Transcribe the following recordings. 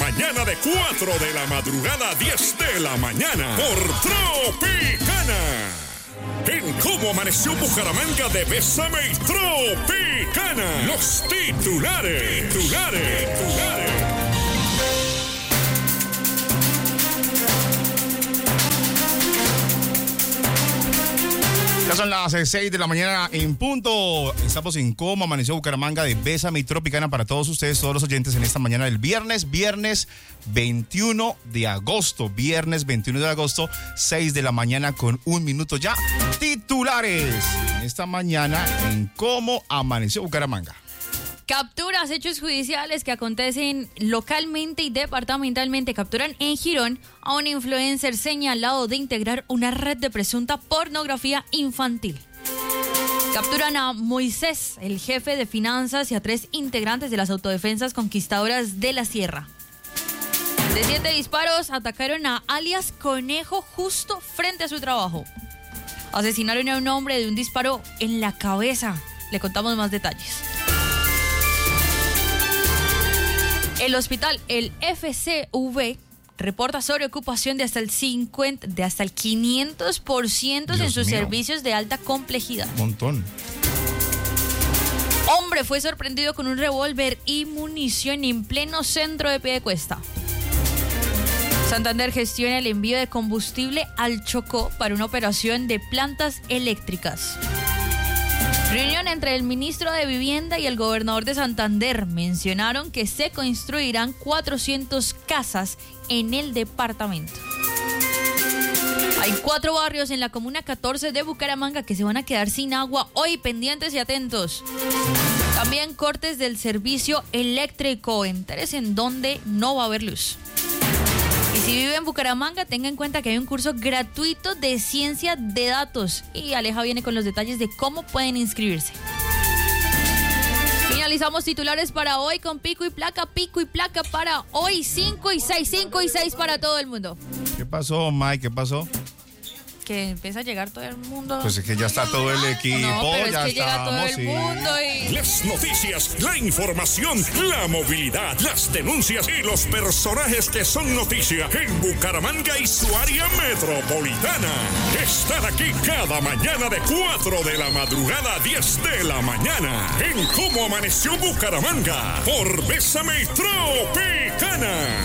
mañana de 4 de la madrugada a 10 de la mañana por Tropicana. En Cómo Amaneció Bucaramanga de Bésame y Tropicana. Los titulares. Ya son las 6 de la mañana en punto. Estamos en Cómo Amaneció Bucaramanga de Bésame y Tropicana para todos ustedes, todos los oyentes en esta mañana del viernes 21 de agosto. Viernes 21 de agosto, 6 de la mañana con 1 minuto ya. Titulares en esta mañana en Cómo Amaneció Bucaramanga. Capturas, hechos judiciales que acontecen localmente y departamentalmente. Capturan en Girón a un influencer señalado de integrar una red de presunta pornografía infantil. Capturan a Moisés, el jefe de finanzas, y a 3 integrantes de las autodefensas conquistadoras de la Sierra. De 7 disparos, atacaron a alias Conejo justo frente a su trabajo. Asesinaron a un hombre de un disparo en la cabeza. Le contamos más detalles. El hospital, el FCV, reporta sobreocupación de hasta el 500% en sus servicios de alta complejidad. Montón. Hombre fue sorprendido con un revólver y munición en pleno centro de Piedecuesta. Santander gestiona el envío de combustible al Chocó para una operación de plantas eléctricas. Reunión entre el ministro de Vivienda y el gobernador de Santander. Mencionaron que se construirán 400 casas en el departamento. Hay 4 barrios en la comuna 14 de Bucaramanga que se van a quedar sin agua hoy, pendientes y atentos. También cortes del servicio eléctrico. Entérese en dónde no va a haber luz. Y si vive en Bucaramanga, tenga en cuenta que hay un curso gratuito de ciencia de datos. Y Aleja viene con los detalles de cómo pueden inscribirse. Finalizamos titulares para hoy con pico y placa para hoy. 5 y 6 para todo el mundo. ¿Qué pasó, Mike? ¿Qué pasó? Que empieza a llegar todo el mundo. Pues es que ya está todo el equipo. No, pero ya es que llega todo el mundo y... Las noticias, la información, la movilidad, las denuncias y los personajes que son noticia en Bucaramanga y su área metropolitana. Están aquí cada mañana de 4 de la madrugada a 10 de la mañana en Cómo Amaneció Bucaramanga por Bésame y Tropicana.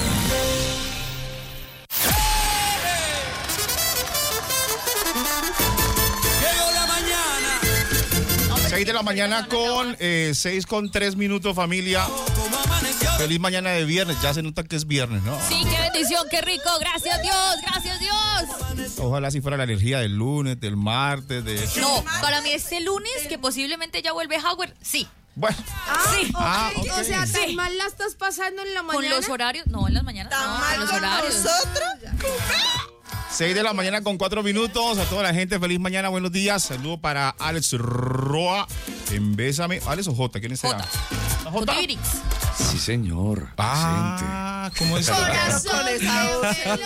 6 de la mañana con 6 con 3 minutos, familia. Feliz mañana de viernes. Ya se nota que es viernes, ¿no? Sí, qué bendición, qué rico. Gracias Dios, gracias Dios. Ojalá si fuera la energía del lunes, del martes, de... No, para mí este lunes, que posiblemente ya vuelve Howard, sí. Bueno. Sí. Okay. O sea, ¿tan mal la estás pasando en la mañana? Con los horarios, no, en las mañanas. ¿Tan mal con los con horarios. nosotros? 6 de la mañana con 4 minutos. A toda la gente, feliz mañana, buenos días. Saludo para Alex Roa en Bésame. ¿Alex o J? ¿Quién es ese? J. Sí, señor. ¿Cómo es? Corazón, claro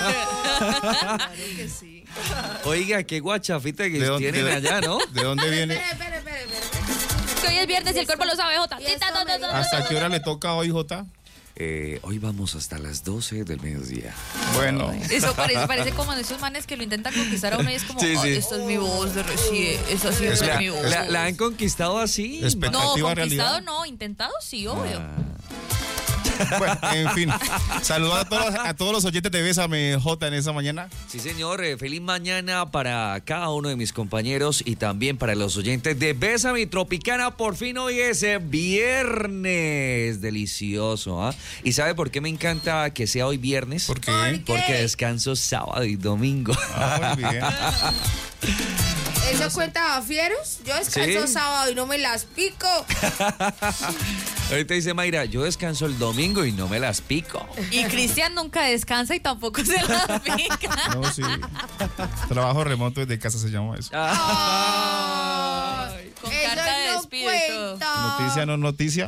que sí. Oiga, qué guachafita que tienen allá, ¿no? ¿De dónde viene? Espere. Que hoy es viernes y el cuerpo lo sabe, J. ¿Hasta qué hora le toca hoy, J? Hoy vamos hasta las 12 del mediodía. Bueno. Eso parece como de esos manes que lo intentan conquistar a uno y es como, Sí. esta es mi voz de recién, esta siempre es mi voz. ¿La han conquistado así? No, Expectativa realidad. conquistado no, intentado sí, obvio. Bueno, en fin. Saludos a todos los oyentes de Bésame, J, en esa mañana. Sí, señor. Feliz mañana para cada uno de mis compañeros y también para los oyentes de Bésame y Tropicana. Por fin hoy es viernes. Delicioso, ¿ah? ¿Y sabe por qué me encanta que sea hoy viernes? ¿Por qué? Porque descanso sábado y domingo. Muy bien. ¿Eso cuenta a fieros? Yo descanso sábado y no me las pico. Ahorita dice Mayra, yo descanso el domingo y no me las pico. Y Cristian nunca descansa y tampoco se las pica. No, sí. Trabajo remoto desde casa se llama eso. Ay. Con carta de despido y todo. Noticia, no noticia.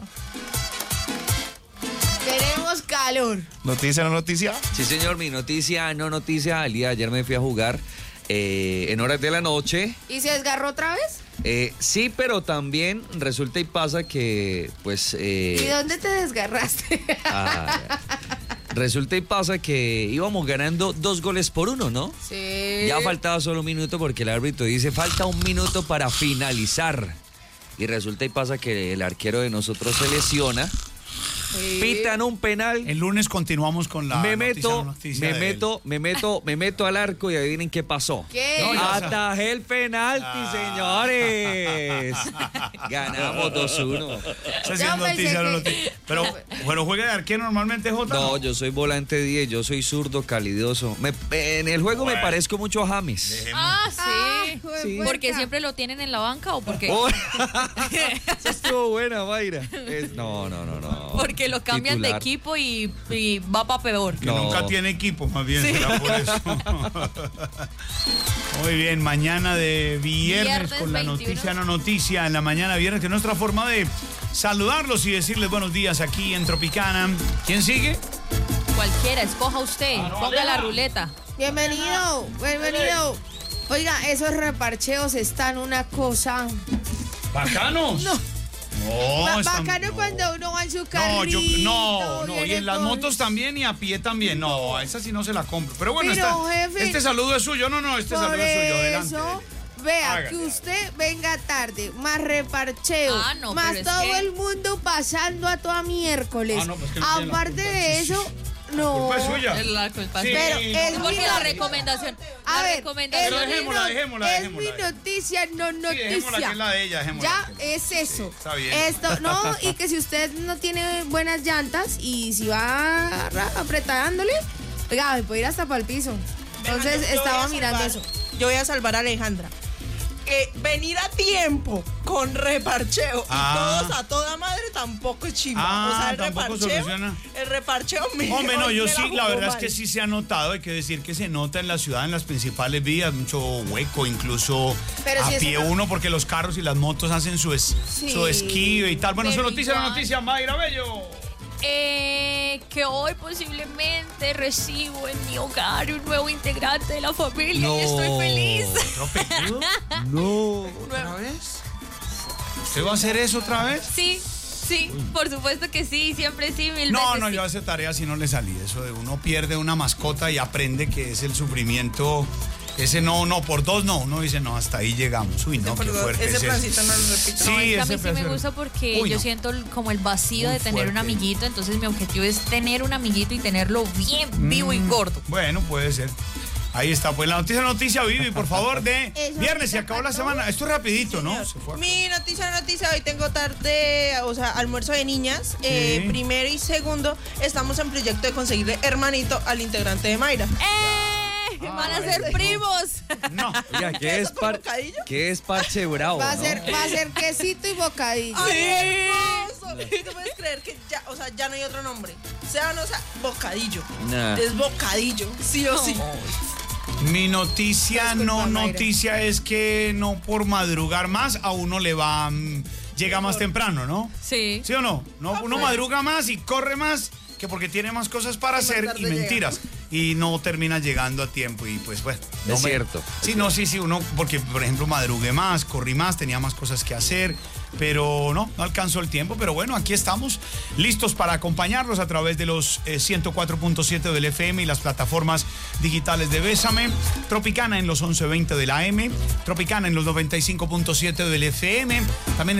Tenemos calor. Noticia, no noticia. Sí, señor, mi noticia, no noticia. El día de ayer me fui a jugar en horas de la noche. ¿Y se desgarró otra vez? Sí, pero también resulta y pasa que, pues... ¿Y dónde te desgarraste? Resulta y pasa que íbamos ganando 2-1, ¿no? Sí. Ya faltaba solo un minuto porque el árbitro dice, falta un minuto para finalizar. Y resulta y pasa que el arquero de nosotros se lesiona. Sí. Pitan un penal. El lunes continuamos con la Me noticia meto al arco y adivinen qué pasó. ¿Qué? No, ya Atajé el penalti, señores. Ganamos 2-1. Esa sí es Yo pensé noticia, no que- noticia. Pero juega de arquero normalmente, Jota. No, yo soy volante 10, yo soy zurdo, calidoso. En el juego me parezco mucho a James. Ah, sí. Sí. ¿Porque siempre lo tienen en la banca o porque? Oh, esa estuvo buena, Mayra. No. Porque lo cambian Titular. de equipo y va para peor. Que No. nunca tiene equipo, más bien, será por eso. Muy bien, mañana de viernes Viernes con la 21. noticia, no noticia, en la mañana de viernes, que es nuestra forma de saludarlos y decirles buenos días aquí en Tropicana. ¿Quién sigue? Cualquiera, escoja usted, ponga la ruleta. Bienvenido. Oiga, esos reparcheos están una cosa. ¿Bacanos? No. No, Bacano cuando uno va en su carrito. No, y viene en las con- motos también y a pie también. No, esa sí no se la compro. Pero bueno, Pero, jefe, este saludo es suyo. No, este saludo Por es suyo. Adelante. eso, vea, Hágale. que usted venga tarde, más reparcheo, Ah, no, más pero es todo que- el mundo pasando a toda miércoles. Ah, no, pues que no tiene la Aparte culpa. de eso, no. Culpa es suya. La culpa Sí, es Pero no, es no, porque mi la no- recomendación. A la ver, recomendación. Pero dejémosla. es mi noticia, no Dejémosla que noticia. es la de ella, dejémosla. Ya es eso. está bien. Esto, no, y que si usted no tiene buenas llantas y si va apretándole, oiga, me puede ir hasta para el piso. Entonces Yo voy estaba a mirando salvar- eso. Yo voy a salvar a Alejandra. Venir a tiempo con reparcheo Ah. y todos a toda madre tampoco es chimba. Ah, o sea, el tampoco reparcheo, soluciona. el reparcheo mío. Hombre, no, yo me sí, la jugó verdad es mal. que sí se ha notado, hay que decir que se nota en la ciudad, en las principales vías, mucho hueco, incluso Pero a si es pie una- uno, porque los carros y las motos hacen su esquive y tal. Bueno, su Pero noticia, la igual. noticia, Mayra Bello. Que hoy posiblemente recibo en mi hogar un nuevo integrante de la familia y estoy feliz. ¿Otro pedido? No. ¿Otra vez? ¿Usted va a hacer eso otra vez? Sí, por supuesto que sí, siempre sí, mil No, veces no, sí. yo hace tarea si no le salí. Eso de uno pierde una mascota y aprende que es el sufrimiento. Ese no, por dos no. Uno dice, no, hasta ahí llegamos. Uy, no, qué Perdón, fuerte ese es eso. plancito no lo repito. Sí, No, es que a mí ese sí me placer. gusta porque Uy, yo no. siento como el vacío Muy de tener un fuerte. amiguito, entonces mi objetivo es tener un amiguito y tenerlo bien vivo y gordo. Bueno, puede ser. Ahí está, pues la noticia, Vivi, por favor, de Eso viernes. Se ahorita acabó la pasó. semana. Esto es rapidito, ¿no? Señor. Se fue. Mi noticia, hoy tengo tarde, o sea, almuerzo de niñas. Sí. Primero y segundo, estamos en proyecto de conseguirle hermanito al integrante de Mayra. ¡Van a ser primos! No. Oiga, ¿Eso con bocadillo? ¿qué es parche bravo? Va a ¿no? ser quesito y bocadillo. ¡Ay, hermoso! ¿Y tú puedes creer que ya, o sea, ya no hay otro nombre? Sea o no sea, bocadillo. Nah. Es bocadillo, sí o sí. Mi noticia, Disculpa, no Mayra. noticia, es que no por madrugar más a uno le va. Llega más temprano, ¿no? Sí. ¿Sí o no? Uno madruga más y corre más que porque tiene más cosas para hacer tarde y mentiras. Y no termina llegando a tiempo y pues bueno. no Es cierto. Sí, no, sí, uno, porque por ejemplo madrugué más, corrí más, tenía más cosas que hacer, pero no alcanzó el tiempo. Pero bueno, aquí estamos listos para acompañarlos a través de los 104.7 del FM y las plataformas digitales de Bésame. Tropicana en los 11:20 de la AM, Tropicana en los 95.7 del FM, también en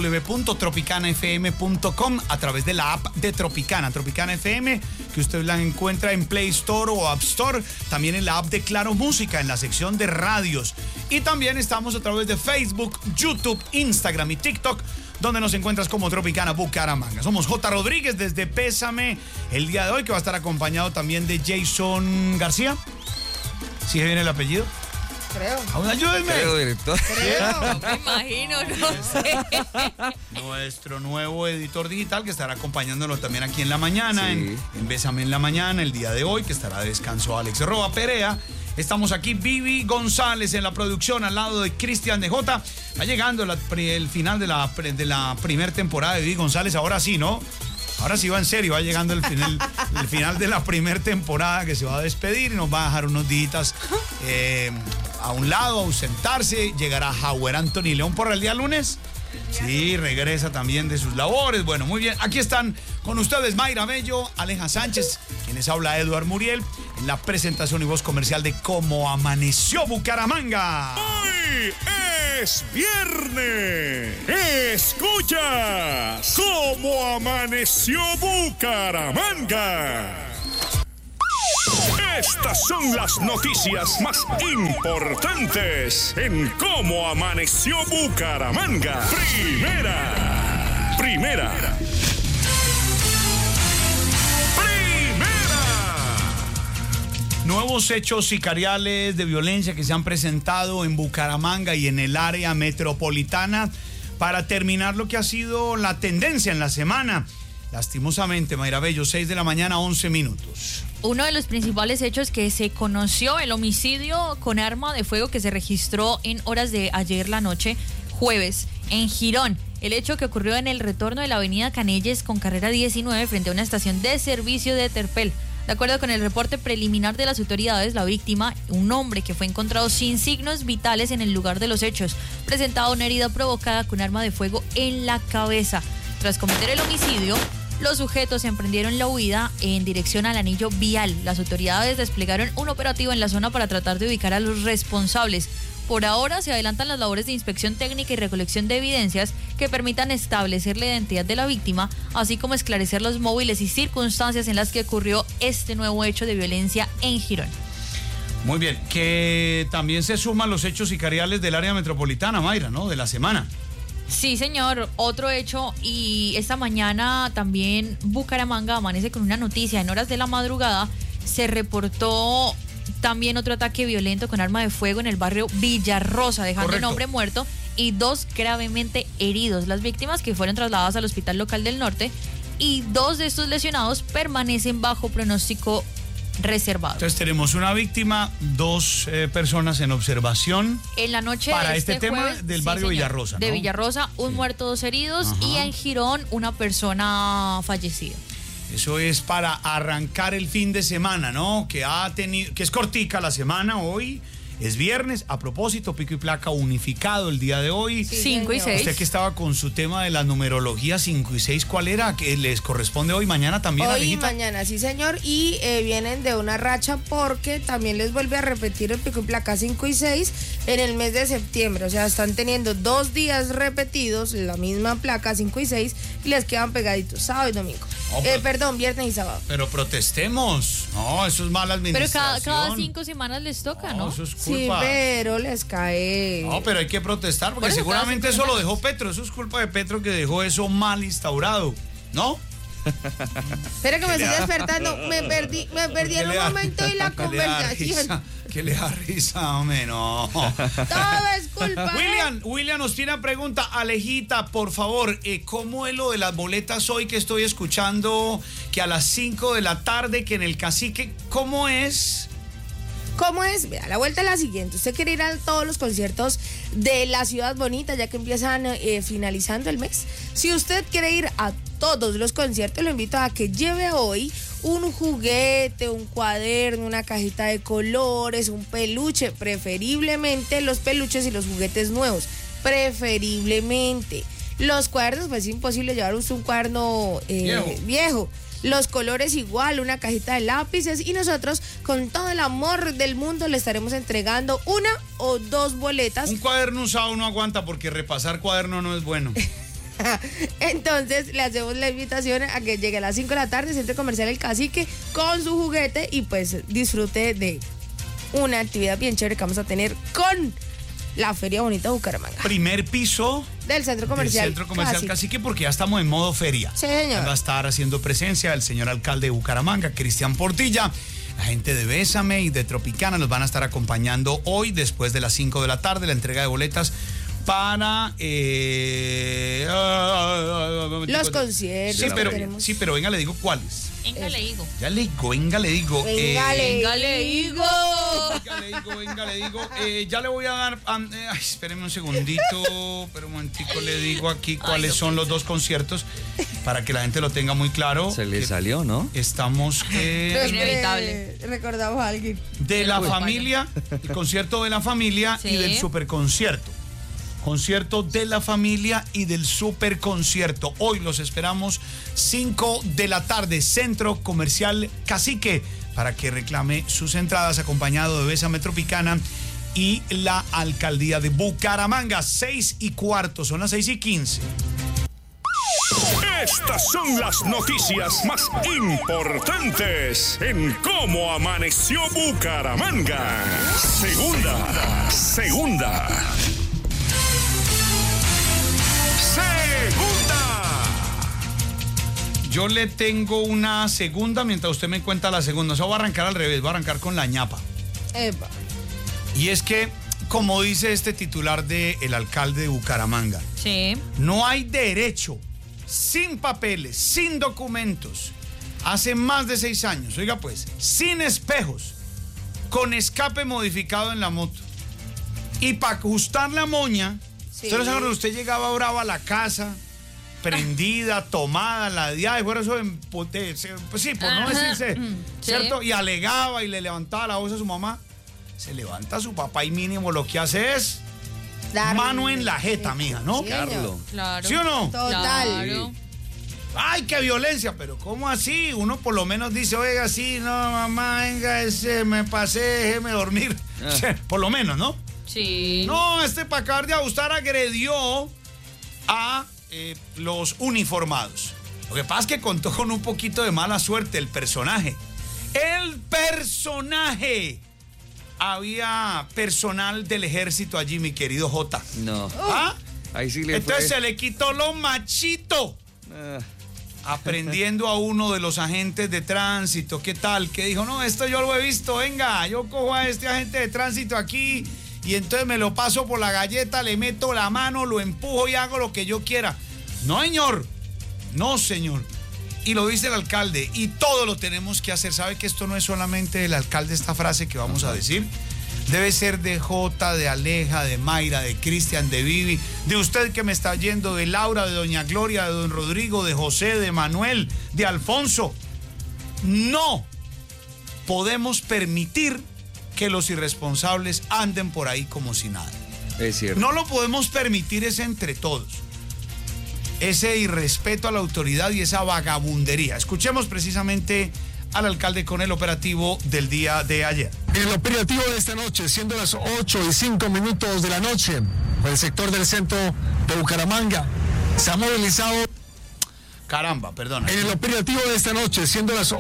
www.tropicanafm.com a través de la app de Tropicana FM, que usted la encuentra en Play Store o App Store, también en la app de Claro Música, en la sección de radios. Y también estamos a través de Facebook, YouTube, Instagram y TikTok, donde nos encuentras como Tropicana Bucaramanga. Somos J. Rodríguez desde Pésame el día de hoy, que va a estar acompañado también de Jason García. ¿Sí viene el apellido? Creo. Ayúdenme. Creo, director. No me imagino, no sé. Nuestro nuevo editor digital que estará acompañándolo también aquí en la mañana, Sí. en Bésame en la mañana, el día de hoy, que estará de descanso Alex Roa Perea. Estamos aquí, Vivi González en la producción, al lado de Cristian de Jota. Va llegando el final de la primera temporada de Vivi González, ahora sí, ¿no? Ahora sí va en serio, va llegando el final de la primera temporada, que se va a despedir y nos va a dejar unos días a un lado, ausentarse. Llegará Howard Anthony León por el día lunes. Sí, regresa también de sus labores. Bueno, muy bien. Aquí están con ustedes Mayra Bello, Aleja Sánchez, quienes habla Eduard Muriel, en la presentación y voz comercial de Cómo Amaneció Bucaramanga. Hoy es viernes. Escuchas Cómo Amaneció Bucaramanga. Estas son las noticias más importantes en Cómo Amaneció Bucaramanga. Primera. Nuevos hechos sicariales de violencia que se han presentado en Bucaramanga y en el área metropolitana para terminar lo que ha sido la tendencia en la semana. Lastimosamente, Mayra Bello, 6 de la mañana, 11 minutos. Uno de los principales hechos que se conoció, el homicidio con arma de fuego que se registró en horas de ayer la noche, jueves, en Girón. El hecho que ocurrió en el retorno de la avenida Canelles con carrera 19 frente a una estación de servicio de Terpel. De acuerdo con el reporte preliminar de las autoridades, la víctima, un hombre que fue encontrado sin signos vitales en el lugar de los hechos, presentaba una herida provocada con arma de fuego en la cabeza. Tras cometer el homicidio, los sujetos emprendieron la huida en dirección al anillo vial. Las autoridades desplegaron un operativo en la zona para tratar de ubicar a los responsables. Por ahora se adelantan las labores de inspección técnica y recolección de evidencias que permitan establecer la identidad de la víctima, así como esclarecer los móviles y circunstancias en las que ocurrió este nuevo hecho de violencia en Girón. Muy bien, que también se suman los hechos sicariales del área metropolitana, Mayra, ¿no? De la semana. Sí, señor, otro hecho, y esta mañana también Bucaramanga amanece con una noticia. En horas de la madrugada se reportó también otro ataque violento con arma de fuego en el barrio Villarrosa, dejando un hombre muerto y 2 gravemente heridos. Las víctimas, que fueron trasladadas al Hospital Local del Norte, y 2 de estos lesionados permanecen bajo pronóstico reservado. Entonces tenemos una víctima, 2 personas en observación. En la noche para este tema jueves, del barrio Villarrosa, ¿no? De Villarrosa, un muerto, 2 heridos. Ajá. Y en Girón, una persona fallecida. Eso es para arrancar el fin de semana, ¿no? Que es cortica la semana hoy. Es viernes. A propósito, pico y placa unificado el día de hoy. 5 y 6. Usted que estaba con su tema de la numerología 5 y 6, ¿cuál era? ¿Que les corresponde hoy, mañana también? Hoy Alejita? y mañana, sí señor. Y vienen de una racha porque también les vuelve a repetir el pico y placa 5 y 6 en el mes de septiembre. O sea, están teniendo 2 días repetidos la misma placa 5 y 6 y les quedan pegaditos sábado y domingo. Perdón, viernes y sábado. Pero protestemos. No, eso es mala administración. Pero cada 5 semanas les toca, ¿no? Eso es culpa. Sí, pero les cae. No, pero hay que protestar porque seguramente eso lo dejó Petro. Eso es culpa de Petro, que dejó eso mal instaurado, ¿no? Espera que me estoy despertando. Me perdí en un momento de la conversación. Que le da risa, hombre, no. Todo es culpa. William nos tiene una pregunta. Alejita, por favor, ¿cómo es lo de las boletas hoy que estoy escuchando que a las 5 de la tarde, que en el Cacique, ¿cómo es? ¿Cómo es? Vea, la vuelta es la siguiente. Usted quiere ir a todos los conciertos de la ciudad bonita, ya que empiezan finalizando el mes. Si usted quiere ir a todos los conciertos, lo invito a que lleve hoy un juguete, un cuaderno, una cajita de colores, un peluche, preferiblemente los peluches y los juguetes nuevos, preferiblemente. Los cuadernos, pues es imposible llevar usted un cuaderno viejo. Los colores igual, una cajita de lápices, y nosotros con todo el amor del mundo le estaremos entregando 1 o 2 boletas. Un cuaderno usado no aguanta porque repasar cuaderno no es bueno. Entonces le hacemos la invitación a que llegue a las 5 de la tarde, Centro Comercial El Cacique, con su juguete y pues disfrute de una actividad bien chévere que vamos a tener con la Feria Bonita de Bucaramanga. Primer piso del Centro Comercial Cacique, porque ya estamos en modo feria. Sí, señor. Va a estar haciendo presencia el señor alcalde de Bucaramanga, Cristian Portilla. La gente de Bésame y de Tropicana nos van a estar acompañando hoy después de las 5 de la tarde, la entrega de boletas para los conciertos. Sí, pero venga, le digo cuáles. Venga, le digo. Ya le digo, venga, le digo. Venga, le digo. Venga, le digo. Ya le voy a dar. Espéreme un segundito. Pero un momentico, le digo aquí cuáles son los 2 conciertos para que la gente lo tenga muy claro. Se le salió, ¿no? Estamos. Inevitable. Recordamos a alguien. De la familia, el concierto de la familia, sí, y del superconcierto. concierto de la familia y del super concierto. Hoy los esperamos 5 de la tarde, Centro Comercial Cacique, para que reclame sus entradas, acompañado de Bésame Tropicana y la Alcaldía de Bucaramanga. 6:15, son las 6:15. Estas son las noticias más importantes en cómo amaneció Bucaramanga. Segunda. Yo le tengo una segunda mientras usted me cuenta la segunda. O sea, voy a arrancar al revés, voy a arrancar con la ñapa. Epa. Y es que, como dice este titular del alcalde de Bucaramanga, Sí. no hay derecho, sin papeles, sin documentos, hace más de 6 años, oiga pues, sin espejos, con escape modificado en la moto. Y para ajustar la moña, Sí. ¿usted no sabe cuando usted llegaba bravo a la casa, prendida, tomada, ladeada, y fuera eso pues sí, por no decirse, ¿cierto? Y alegaba y le levantaba la voz a su mamá. Se levanta su papá y mínimo lo que hace es Darle. mano en la jeta, mija, ¿no? Sí, señor. Carlos. Claro. ¿Sí o no? Total. Claro. ¡Ay, qué violencia! Pero ¿cómo así? Uno por lo menos dice, oiga, sí, no, mamá, venga, me pasé, déjeme dormir. Por lo menos, ¿no? Sí. No, para acabar de ajustar agredió a los uniformados. Lo que pasa es que contó con un poquito de mala suerte el personaje. ¡El personaje! Había personal del ejército allí, mi querido Jota. No. ¿Ah? Ahí sí le Entonces fue. se le quitó lo machito. Ah, Aprendiendo a uno de los agentes de tránsito, ¿qué tal? Que dijo, no, esto yo lo he visto, venga, yo cojo a este agente de tránsito aquí y entonces me lo paso por la galleta, le meto la mano, lo empujo y hago lo que yo quiera. No, señor. No, señor. Y lo dice el alcalde, y todo lo tenemos que hacer. ¿Sabe que esto no es solamente del alcalde esta frase que vamos a decir? Debe ser de Jota, de Aleja, de Mayra, de Cristian, de Vivi, de usted que me está yendo, de Laura, de doña Gloria, de don Rodrigo, de José, de Manuel, de Alfonso. No podemos permitir que los irresponsables anden por ahí como si nada. es cierto. No lo podemos permitir, es entre todos. Ese irrespeto a la autoridad y esa vagabundería. Escuchemos precisamente al alcalde con el operativo del día de ayer. El operativo de esta noche, siendo las 8:05 de la noche, por el sector del centro de Bucaramanga, se ha movilizado. Caramba, perdona. En el operativo de esta noche, siendo las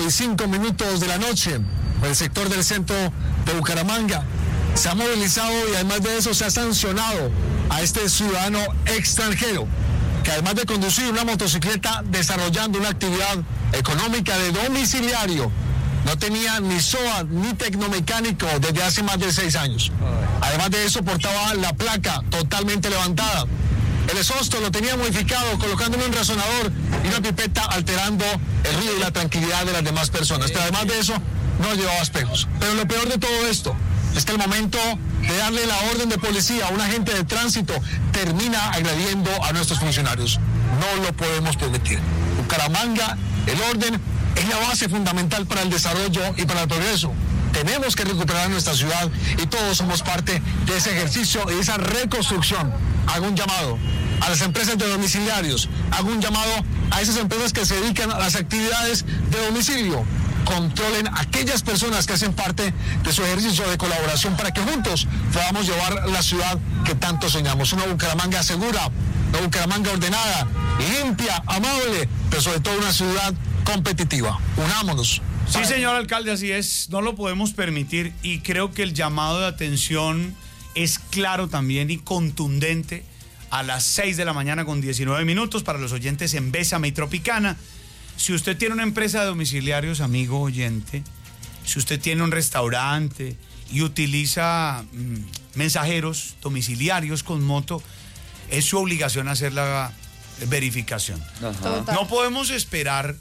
8:05 de la noche, por el sector del centro de Bucaramanga, se ha movilizado y además de eso se ha sancionado a este ciudadano extranjero, que además de conducir una motocicleta desarrollando una actividad económica de domiciliario, no tenía ni SOAT ni tecnomecánico desde hace más de 6 años. Además de eso portaba la placa totalmente levantada. El exhausto lo tenía modificado, colocándole un resonador y una pipeta, alterando el ruido y la tranquilidad de las demás personas. Pero además de eso, no llevaba espejos. Pero lo peor de todo esto es que al momento de darle la orden de policía a un agente de tránsito, termina agrediendo a nuestros funcionarios. No lo podemos permitir. Bucaramanga, el orden es la base fundamental para el desarrollo y para el progreso. Tenemos que recuperar nuestra ciudad y todos somos parte de ese ejercicio y de esa reconstrucción. Hago un llamado a las empresas de domiciliarios, hago un llamado a esas empresas que se dedican a las actividades de domicilio. Controlen a aquellas personas que hacen parte de su ejercicio de colaboración para que juntos podamos llevar la ciudad que tanto soñamos. Una Bucaramanga segura, una Bucaramanga ordenada, limpia, amable, pero sobre todo una ciudad competitiva. Unámonos. Sí, señor alcalde, así es. No lo podemos permitir y creo que el llamado de atención es claro también y contundente a las 6 de la mañana con 19 minutos para los oyentes en Bésame y Tropicana. Si usted tiene una empresa de domiciliarios, amigo oyente, si usted tiene un restaurante y utiliza mensajeros domiciliarios con moto, es su obligación hacer la verificación. Ajá. Total. No podemos esperar,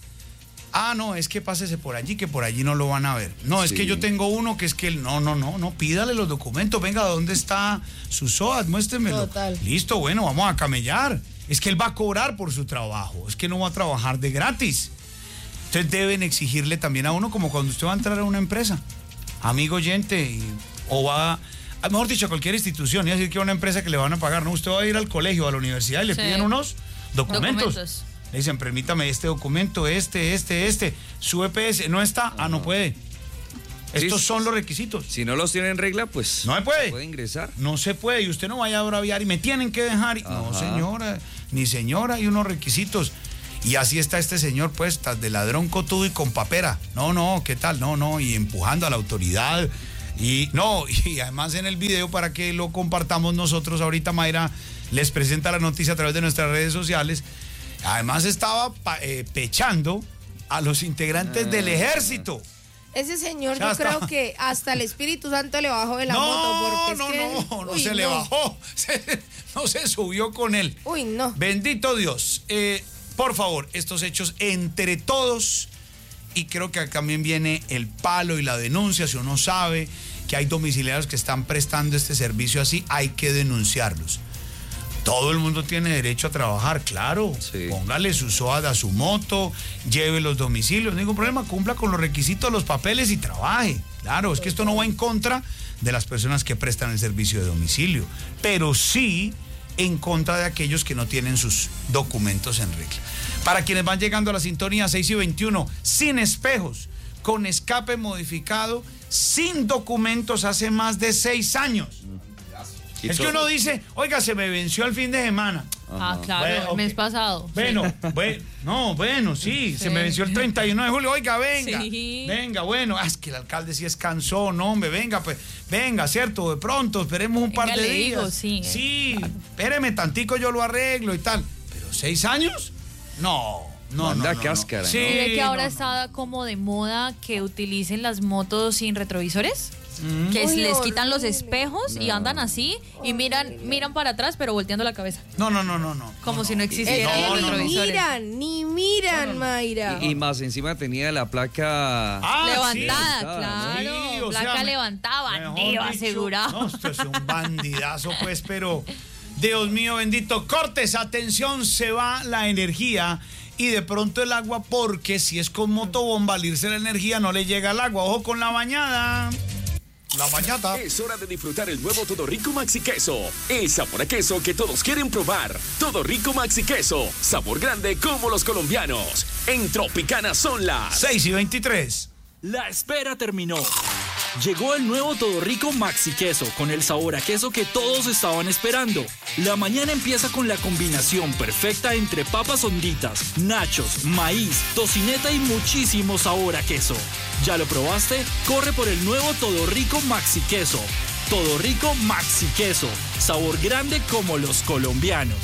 no, es que pásese por allí, que por allí no lo van a ver. No, es Sí. que yo tengo uno que es que no, pídale los documentos, venga, ¿dónde está su SOAT? Muéstremelo. Total. Listo, bueno, vamos a camellar. Es que él va a cobrar por su trabajo, es que no va a trabajar de gratis. Entonces deben exigirle también a uno como cuando usted va a entrar a una empresa, amigo oyente, o va mejor dicho, a cualquier institución, y decir que a una empresa que le van a pagar, no, usted va a ir al colegio, a la universidad y le piden unos documentos. Le dicen, permítame este documento, su EPS, ¿no está? No puede. Estos son los requisitos. Si no los tiene en regla, pues no se puede. Puede ingresar. No se puede, y usted no vaya a braviar y me tienen que dejar. No, señora, ni señora, hay unos requisitos. Y así está este señor, pues, de ladrón cotudo y con papera. No, ¿qué tal? No, y empujando a la autoridad. Y además en el video, para que lo compartamos nosotros ahorita, Mayra les presenta la noticia a través de nuestras redes sociales. Además estaba pechando a los integrantes del ejército. Ese señor, yo creo que hasta el Espíritu Santo le bajó de la moto. No se le bajó. No se subió con él. Uy, no. Bendito Dios. Por favor, estos hechos entre todos, y creo que también viene el palo y la denuncia. Si uno sabe que hay domiciliarios que están prestando este servicio así, hay que denunciarlos. Todo el mundo tiene derecho a trabajar, claro. Sí. Póngale su SOAT a su moto, lleve los domicilios, no hay ningún problema, cumpla con los requisitos, los papeles y trabaje. Claro, es que esto no va en contra de las personas que prestan el servicio de domicilio, pero sí en contra de aquellos que no tienen sus documentos en regla. Para quienes van llegando a la sintonía 6:21, sin espejos, con escape modificado, sin documentos hace más de 6 años. Es que uno dice, oiga, se me venció el fin de semana. Claro, el mes pasado. Sí, se me venció el 31 de julio. Oiga, venga, es que el alcalde sí es cansón, hombre, venga, cierto, de pronto, esperemos un par de días. Sí, claro. Espéreme tantico, yo lo arreglo y tal. Pero 6 años, no. Cáscara. Sí, ¿ve que ahora está como de moda que utilicen las motos sin retrovisores? Que les quitan los espejos y andan así y miran para atrás, pero volteando la cabeza. No. Como si no existieran retrovisores. Ni miran, Mayra. Y más encima tenía la placa levantada, claro. Placa levantada, bandido asegurado. No, esto es un bandidazo, pues, pero Dios mío bendito. Cortes, atención, se va la energía. Y de pronto el agua, porque si es con motobomba, al irse la energía, no le llega el agua. Ojo con la bañada. La bañata. Es hora de disfrutar el nuevo Todo Rico Maxi Queso. El sabor a queso que todos quieren probar. Todo Rico Maxi Queso. Sabor grande como los colombianos. En Tropicana son las 6:23. La espera terminó. Llegó el nuevo Todo Rico Maxi Queso con el sabor a queso que todos estaban esperando. La mañana empieza con la combinación perfecta entre papas honditas, nachos, maíz, tocineta y muchísimo sabor a queso. ¿Ya lo probaste? Corre por el nuevo Todo Rico Maxi Queso. Todo Rico Maxi Queso. Sabor grande como los colombianos.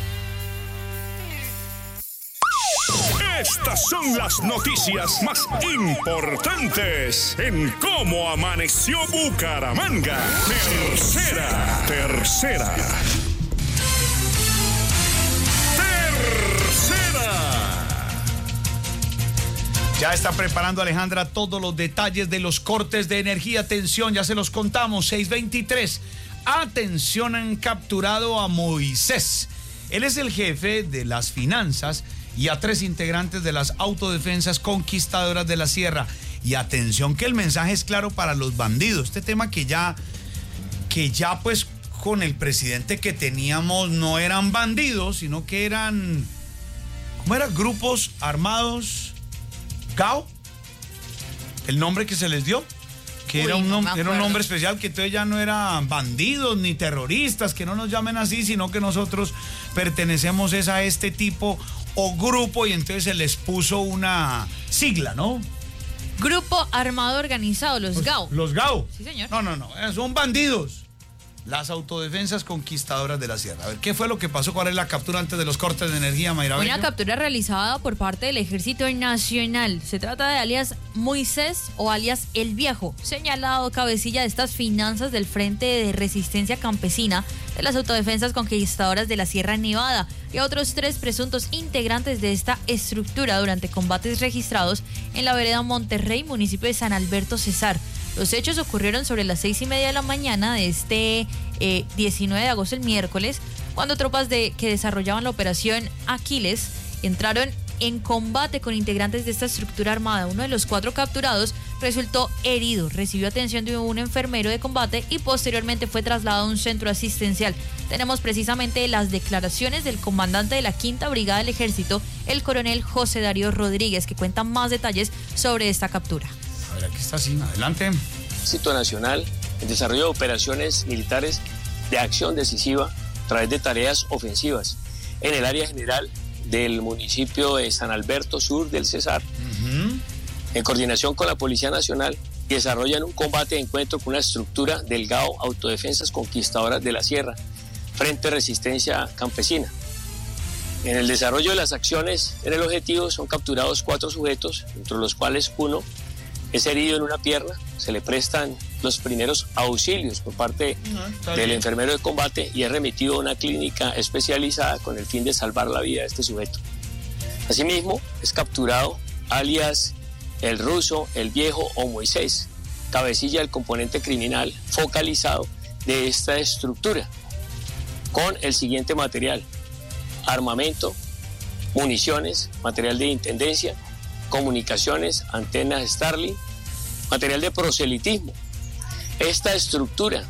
Estas son las noticias más importantes en Cómo Amaneció Bucaramanga. Tercera. Ya está preparando Alejandra todos los detalles de los cortes de energía. Atención, ya se los contamos, 6:23. Atención, han capturado a Moisés. Él es el jefe de las finanzas y a 3 integrantes de las autodefensas conquistadoras de la sierra. Y atención que el mensaje es claro para los bandidos. Este tema que ya pues con el presidente que teníamos no eran bandidos, sino que eran, ¿cómo eran? Grupos armados, GAO, el nombre que se les dio. Que era un nombre especial, que entonces ya no eran bandidos ni terroristas, que no nos llamen así, sino que nosotros pertenecemos a este tipo o grupo, y entonces se les puso una sigla, ¿no? Grupo Armado Organizado, los GAO. Los GAO. Sí, señor. No, son bandidos. Las autodefensas conquistadoras de la sierra. A ver, ¿qué fue lo que pasó? ¿Cuál es la captura antes de los cortes de energía, Mayra? Una captura realizada por parte del Ejército Nacional. Se trata de alias Moisés o alias El Viejo, señalado cabecilla de estas finanzas del Frente de Resistencia Campesina de las Autodefensas Conquistadoras de la Sierra Nevada, y a otros 3 presuntos integrantes de esta estructura durante combates registrados en la vereda Monterrey, municipio de San Alberto Cesar. Los hechos ocurrieron sobre las 6:30 de la mañana de este 19 de agosto, el miércoles, cuando tropas que desarrollaban la operación Aquiles entraron en combate con integrantes de esta estructura armada. Uno de los 4 capturados resultó herido, recibió atención de un enfermero de combate y posteriormente fue trasladado a un centro asistencial. Tenemos precisamente las declaraciones del comandante de la 5ª Brigada del Ejército, el coronel José Darío Rodríguez, que cuenta más detalles sobre esta captura. A ver, aquí está, sí, adelante. Ejército Nacional, el desarrollo de operaciones militares de acción decisiva a través de tareas ofensivas en el área general del municipio de San Alberto Sur del Cesar, en coordinación con la Policía Nacional, desarrollan un combate de encuentro con una estructura del GAO Autodefensas Conquistadoras de la Sierra, Frente Resistencia Campesina. En el desarrollo de las acciones en el objetivo son capturados 4 sujetos, entre los cuales uno es herido en una pierna. Se le prestan los primeros auxilios por parte del enfermero de combate y es remitido a una clínica especializada con el fin de salvar la vida de este sujeto. Asimismo, es capturado alias el Ruso, el Viejo o Moisés, cabecilla del componente criminal focalizado de esta estructura, con el siguiente material: armamento, municiones, material de intendencia, comunicaciones, antenas Starlink, material de proselitismo. Esta estructura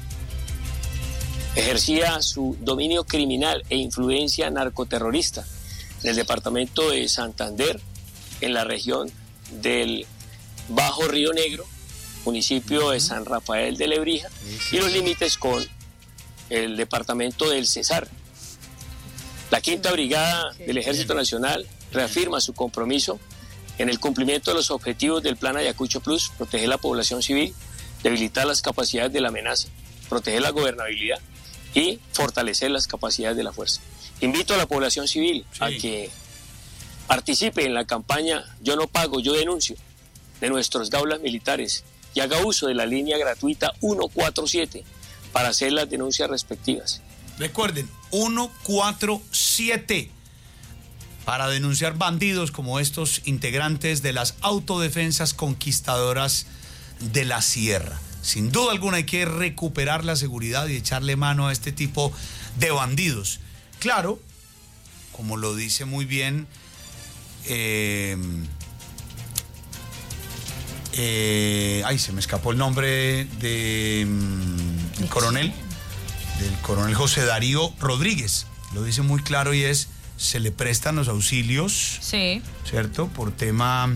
ejercía su dominio criminal e influencia narcoterrorista en el departamento de Santander, en la región del Bajo Río Negro, municipio de San Rafael de Lebrija, y los límites con el departamento del Cesar. La 5ª Brigada del Ejército Nacional reafirma su compromiso en el cumplimiento de los objetivos del Plan Ayacucho Plus: proteger la población civil, debilitar las capacidades de la amenaza, proteger la gobernabilidad y fortalecer las capacidades de la fuerza. Invito a la población civil a que participe en la campaña Yo no pago, yo denuncio de nuestros gaulas militares y haga uso de la línea gratuita 147 para hacer las denuncias respectivas. Recuerden, 147 para denunciar bandidos como estos integrantes de las autodefensas conquistadoras de la Sierra. Sin duda alguna hay que recuperar la seguridad y echarle mano a este tipo de bandidos. Claro, como lo dice muy bien se me escapó el nombre del coronel José Darío Rodríguez. Lo dice muy claro y es: se le prestan los auxilios, sí, ¿cierto? Por tema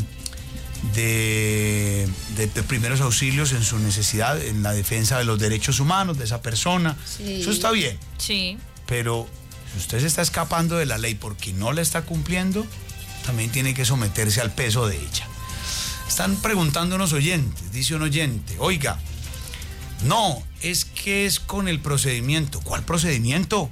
de primeros auxilios en su necesidad, en la defensa de los derechos humanos de esa persona. Sí. Eso está bien. Sí. Pero si usted se está escapando de la ley porque no la está cumpliendo, también tiene que someterse al peso de ella. Están preguntando unos oyentes, dice un oyente: oiga, no, es que es con el procedimiento. ¿Cuál procedimiento?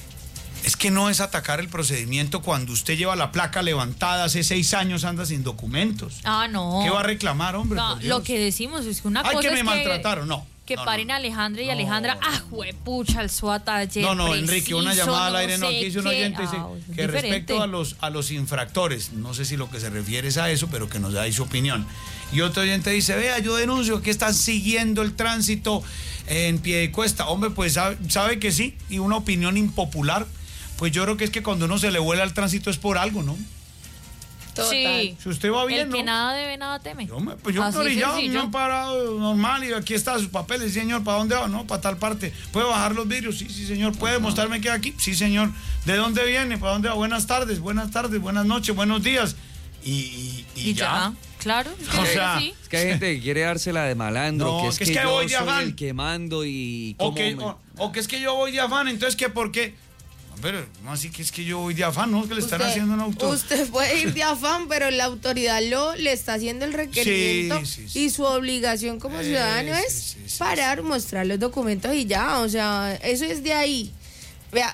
Es que no es atacar el procedimiento cuando usted lleva la placa levantada, hace 6 años anda sin documentos. Ah, no. ¿Qué va a reclamar, hombre? No, lo que decimos es que una cosa que me es maltrataron, no. Que paren a Alejandra y Alejandra, juepucha, el SWAT ayer. No, Enrique, una llamada al aire, no, aquí dice un oyente, dice que respecto a los infractores, no sé si lo que se refiere es a eso, pero que nos da ahí su opinión. Y otro oyente dice: vea, yo denuncio que están siguiendo el tránsito en Piedecuesta. Hombre, pues sabe que sí, y una opinión impopular, pues yo creo que es que cuando uno se le vuela al tránsito es por algo, ¿no? Total. Sí. Si usted va bien, el que nada debe, nada teme. Yo me he parado normal y aquí están sus papeles. Sí, señor, ¿para dónde va? No, para tal parte. ¿Puede bajar los vidrios? Sí, señor. ¿Puede mostrarme que aquí? Sí, señor. ¿De dónde viene? ¿Para dónde va? Buenas tardes, buenas noches, buenos días. Y ya. Claro. O sea, es que hay gente que quiere dársela de malandro, no, que es que yo soy el que mando y... O que es que yo voy de afán, entonces ¿qué? ¿Por qué? Pero no, así que es que yo voy de afán, ¿no? Que le están haciendo un auto. Usted puede ir de afán, pero la autoridad le está haciendo el requerimiento y su obligación como ciudadano es parar, mostrar los documentos y ya, o sea, eso es de ahí. Vea,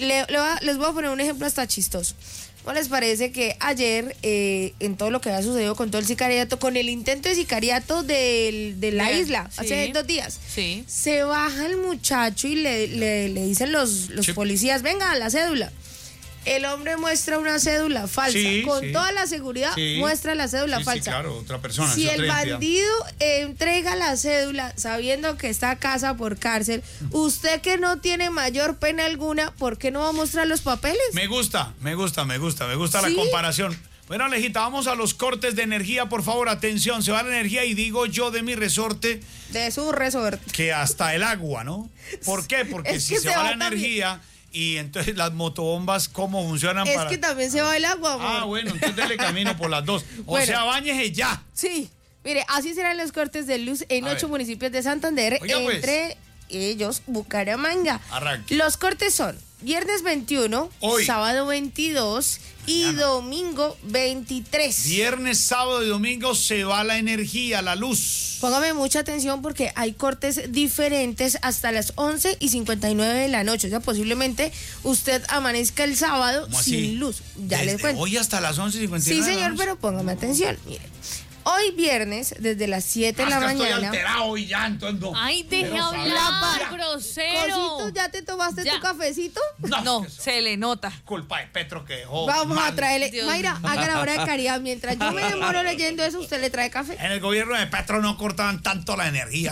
les voy a poner un ejemplo hasta chistoso. ¿No les parece que ayer, en todo lo que había sucedido con todo el sicariato, con el intento de sicariato de la isla, hace 2 días, se baja el muchacho y le dicen los policías: venga, la cédula. El hombre muestra una cédula falsa, con toda la seguridad muestra la cédula falsa. Sí, claro, otra persona. Si el bandido entrega la cédula sabiendo que está casa por cárcel, usted que no tiene mayor pena alguna, ¿por qué no va a mostrar los papeles? Me gusta la comparación. Bueno, Alejita, vamos a los cortes de energía, por favor, atención, se va la energía y digo yo de mi resorte. De su resorte. Que hasta el agua, ¿no? ¿Por qué? Porque si se va la energía y entonces las motobombas, ¿cómo funcionan? Es que también se va el agua, amor. Ah, bueno, entonces dele camino por las dos. O sea, báñese ya. Sí, mire, así serán los cortes de luz en 8 municipios de Santander, Oiga, pues. entre ellos Bucaramanga. Arranque. Los cortes son viernes 21, Hoy. sábado 22 y domingo 23. Viernes, sábado y domingo se va la energía, la luz. Póngame mucha atención porque hay cortes diferentes hasta las 11:59 de la noche. O sea, posiblemente usted amanezca el sábado ¿Cómo así? sin luz. Ya les Desde cuento. hoy hasta las 11:59. Sí, señor, pero póngame atención. Mire, hoy viernes, desde las 7 de la Estoy mañana. alterado y ya, entonces no. Ay, deje Pero hablar, ya. grosero. Cosito, ¿ya te tomaste Ya. tu cafecito? No, se le nota. Culpa de Petro que dejó. Vamos a mal. traerle. Dios Mayra, mío. haga la hora de caridad. Mientras yo me demoro leyendo eso, usted le trae café. En el gobierno de Petro no cortaban tanto la energía.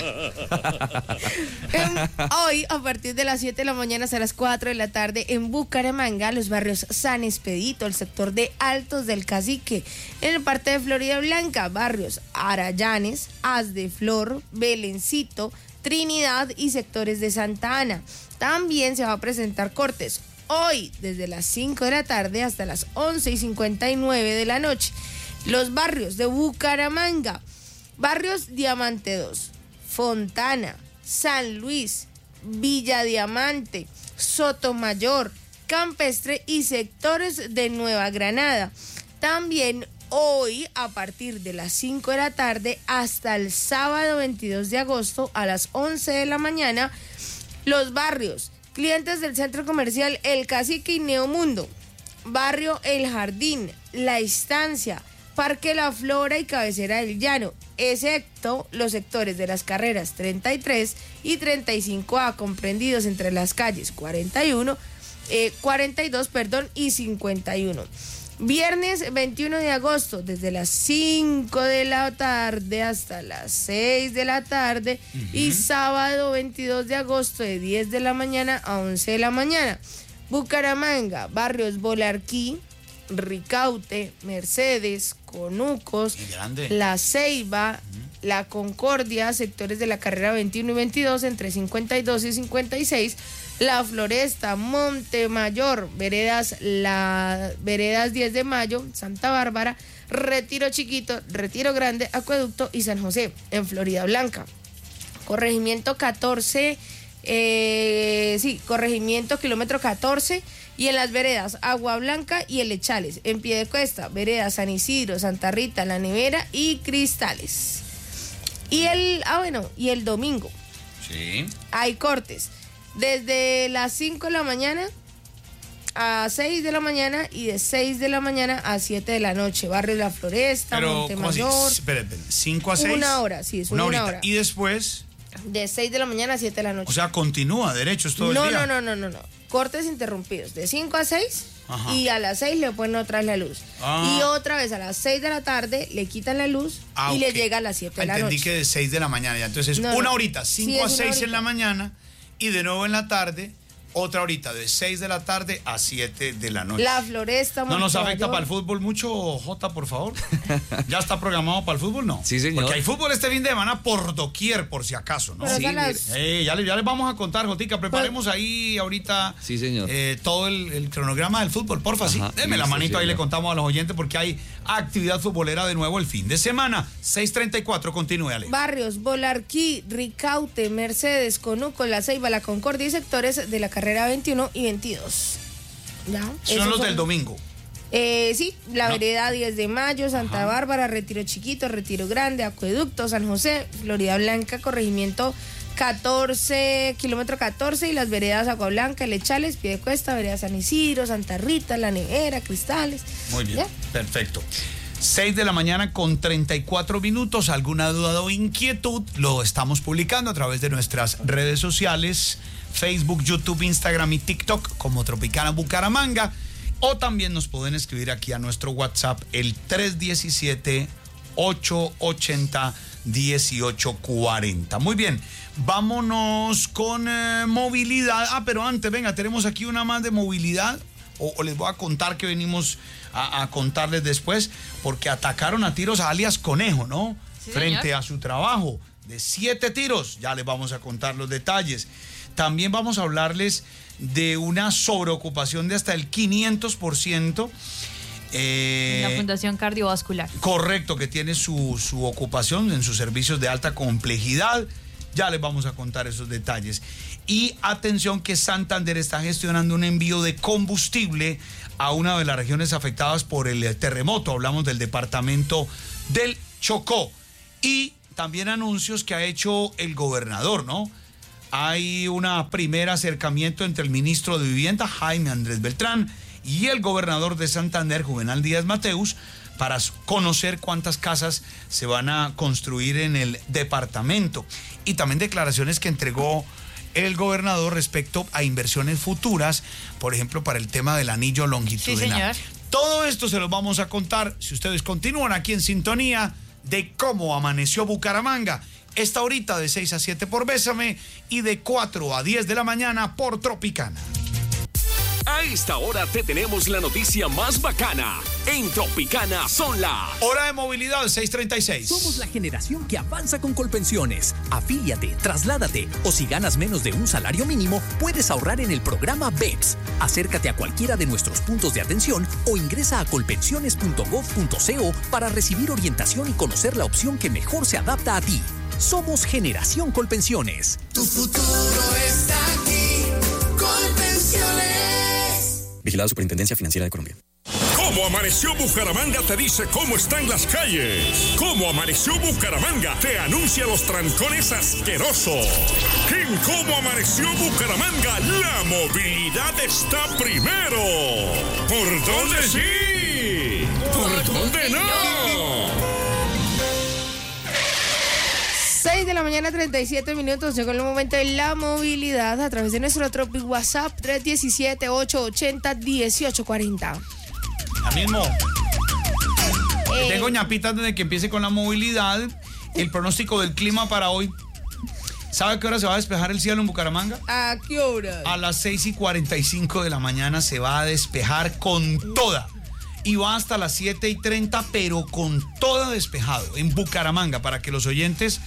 Hoy, a partir de las 7 de la mañana hasta las 4 de la tarde, en Bucaramanga, los barrios San Expedito, el sector de Altos del Cacique, en el parte de Florida Blanca, barrios Arayanes, Haz de Flor, Belencito, Trinidad y sectores de Santa Ana. También se va a presentar cortes hoy desde las 5 de la tarde hasta las 11:59 de la noche. Los barrios de Bucaramanga, barrios Diamante 2, Fontana, San Luis, Villa Diamante, Sotomayor, Campestre y sectores de Nueva Granada. También hoy, a partir de las 5 de la tarde hasta el sábado 22 de agosto a las 11 de la mañana, los barrios clientes del centro comercial El Cacique y Neomundo, barrio El Jardín, La Estancia, Parque La Flora y Cabecera del Llano, excepto los sectores de las carreras 33 y 35A comprendidos entre las calles 42 y 51. Viernes 21 de agosto, desde las 5 de la tarde hasta las 6 de la tarde. Y sábado 22 de agosto, de 10 de la mañana a 11 de la mañana. Bucaramanga, barrios Bolarquí, Ricaute, Mercedes, Conucos, La Ceiba, La Concordia, sectores de la carrera 21 y 22 entre 52 y 56. La Floresta, Montemayor, veredas 10 de Mayo, Santa Bárbara, Retiro Chiquito, Retiro Grande, Acueducto y San José, en Florida Blanca. Corregimiento 14, corregimiento kilómetro 14, y en las veredas Agua Blanca y El Echales, en Piedecuesta, veredas San Isidro, Santa Rita, La Nevera y Cristales. Y el domingo. Sí. Hay cortes. Desde las 5 de la mañana a 6 de la mañana y de 6 de la mañana a 7 de la noche. Barrio La Floresta, Montemayor. Espera, 5 a 6. Una hora, sí, es una hora. Y después. De 6 de la mañana a 7 de la noche. O sea, continúa derechos todo el día. No. Cortes interrumpidos. De 5 a 6. Ajá. Y a las 6 le ponen otra vez la luz. Y otra vez a las 6 de la tarde le quitan la luz y le llega a las 7 de la noche. Entendí que de 6 de la mañana ya. Entonces, una horita, 5 a 6 en la mañana. Y de nuevo en la tarde, otra horita, de 6 de la tarde a 7 de la noche. La Floresta, ¿No nos afecta para el fútbol mucho, Jota, por favor? ¿Ya está programado para el fútbol? No. Sí, señor. Porque hay fútbol este fin de semana por doquier, por si acaso, ¿no? Pero ya les vamos a contar, Jotica. Preparemos ahí ahorita sí, señor. todo el cronograma del fútbol, porfa. Sí. Deme la manito, ahí le contamos a los oyentes porque hay actividad futbolera de nuevo el fin de semana. 6:34, continúe, Ale. Barrios, Bolarquí, Ricaute, Mercedes, Conuco, La Ceiba, La Concordia y sectores de la carrera 21 y 22. ¿Ya? Son los del domingo. Sí, la vereda 10 de Mayo, Santa Bárbara, Retiro Chiquito, Retiro Grande, Acueducto, San José, Florida Blanca, corregimiento 14, kilómetro 14, y las veredas Agua Blanca, Lechales, Piedecuesta, vereda San Isidro, Santa Rita, La Nevera, Cristales. Muy bien, ¿ya? Perfecto. 6 de la mañana con 34 minutos. ¿Alguna duda o inquietud? Lo estamos publicando a través de nuestras redes sociales, Facebook, YouTube, Instagram y TikTok como Tropicana Bucaramanga. O también nos pueden escribir aquí a nuestro WhatsApp, el 317-880-1840. Muy bien, vámonos con movilidad. Pero antes, venga, tenemos aquí una más de movilidad. o les voy a contar que venimos a contarles después, porque atacaron a tiros a alias Conejo, ¿no? Sí, frente señor. a su trabajo de 7 tiros. Ya les vamos a contar los detalles. También vamos a hablarles de una sobreocupación de hasta el 500%. La Fundación Cardiovascular. Correcto, que tiene su ocupación en sus servicios de alta complejidad. Ya les vamos a contar esos detalles. Y atención que Santander está gestionando un envío de combustible a una de las regiones afectadas por el terremoto. Hablamos del departamento del Chocó. Y también anuncios que ha hecho el gobernador, ¿no? Hay un primer acercamiento entre el ministro de Vivienda, Jaime Andrés Beltrán, y el gobernador de Santander, Juvenal Díaz Mateus, para conocer cuántas casas se van a construir en el departamento. Y también declaraciones que entregó el gobernador respecto a inversiones futuras, por ejemplo, para el tema del anillo longitudinal. Sí, señor. Todo esto se los vamos a contar si ustedes continúan aquí en sintonía de cómo amaneció Bucaramanga. Esta horita de 6 a 7 por Bésame y de 4 a 10 de la mañana por Tropicana. A esta hora te tenemos la noticia más bacana. En Tropicana son las... Hora de movilidad 6:36. Somos la generación que avanza con Colpensiones. Afíliate, trasládate o si ganas menos de un salario mínimo, puedes ahorrar en el programa BEPS. Acércate a cualquiera de nuestros puntos de atención o ingresa a colpensiones.gov.co para recibir orientación y conocer la opción que mejor se adapta a ti. Somos Generación Colpensiones. Tu futuro está aquí. Colpensiones. Vigilado Superintendencia Financiera de Colombia. Cómo amaneció Bucaramanga te dice cómo están las calles. Cómo amaneció Bucaramanga te anuncia los trancones asquerosos. En Cómo amaneció Bucaramanga la movilidad está primero. ¿Por dónde sí? ¿Por dónde no? 6 de la mañana, 37 minutos. Llegó el momento de la movilidad a través de nuestro Tropic WhatsApp 317-880-1840. Ya mismo. Tengo ñapitas desde que empiece con la movilidad. El pronóstico del clima para hoy. ¿Sabe a qué hora se va a despejar el cielo en Bucaramanga? ¿A qué hora? A las 6:45 de la mañana se va a despejar con toda. Y va hasta las 7:30, pero con toda despejado en Bucaramanga, para que los oyentes